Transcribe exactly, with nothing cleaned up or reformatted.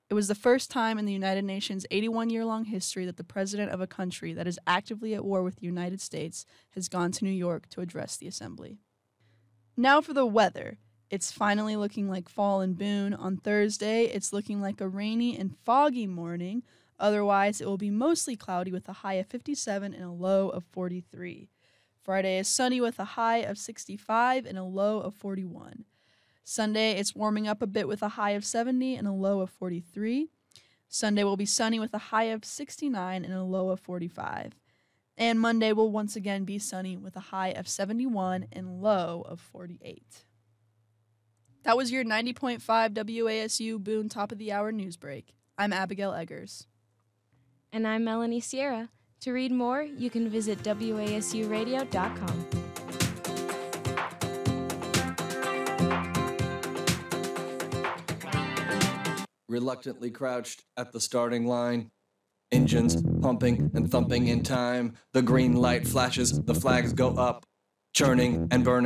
It was the first time in the United Nations' eighty-one-year-long history that the president of a country that is actively at war with the United States has gone to New York to address the assembly. Now for the weather. It's finally looking like fall in Boone. On Thursday, it's looking like a rainy and foggy morning. Otherwise, it will be mostly cloudy with a high of fifty-seven and a low of forty-three. Friday is sunny with a high of sixty-five and a low of forty-one. Sunday, it's warming up a bit with a high of seventy and a low of forty-three. Sunday will be sunny with a high of sixty-nine and a low of forty-five. And Monday will once again be sunny with a high of seventy-one and low of forty-eight. That was your ninety point five W A S U Boone Top of the Hour news break. I'm Abigail Eggers. And I'm Melanie Sierra. To read more, you can visit W A S U radio dot com. Reluctantly crouched at the starting line. Engines pumping and thumping in time. The green light flashes, the flags go up, churning and burning.